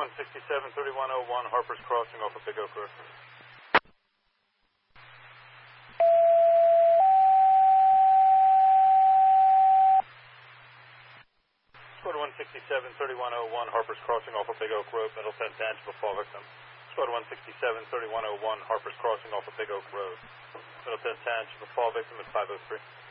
167-3101, Harper's Crossing off of Big Oak Road. Squad 167-3101, Harper's Crossing off of Big Oak Road, Middleton, tangible fall victim. Squad 167-3101, Harper's Crossing off of Big Oak Road, Middleton, tangible fall victim at 503.